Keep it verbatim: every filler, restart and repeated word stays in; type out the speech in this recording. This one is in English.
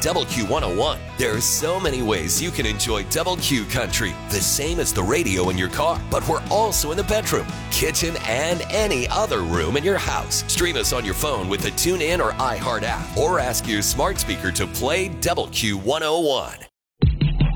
Double Q one oh one. There are so many ways you can enjoy Double Q Country, the same as the radio in your car, but we're also in the bedroom, kitchen, and any other room in your house. Stream us on your phone with the TuneIn or iHeart app, or ask your smart speaker to play Double Q one oh one.